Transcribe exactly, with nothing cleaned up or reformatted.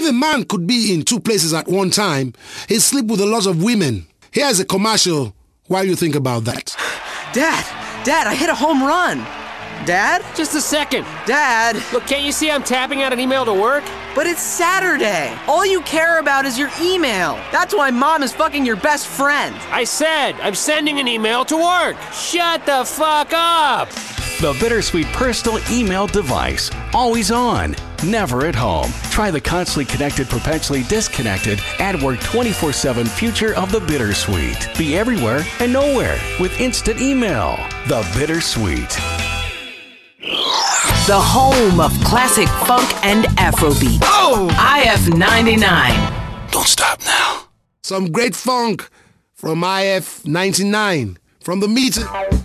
If a man could be in two places at one time, he'd sleep with a lot of women. Here's a commercial while you think about that. Dad! Dad, I hit a home run! Dad? Just a second. Dad! Look, can't you see I'm tapping out an email to work? But it's Saturday. All you care about is your email. That's why Mom is fucking your best friend. I said I'm sending an email to work. Shut the fuck up. The Bittersweet personal email device. Always on, never at home. Try the constantly connected, perpetually disconnected, at work twenty-four seven future of the Bittersweet. Be everywhere and nowhere with instant email. The Bittersweet. The home of classic funk and Afrobeat. Oh! I F ninety-nine. Don't stop now. Some great funk from I F ninety-nine. From the meter.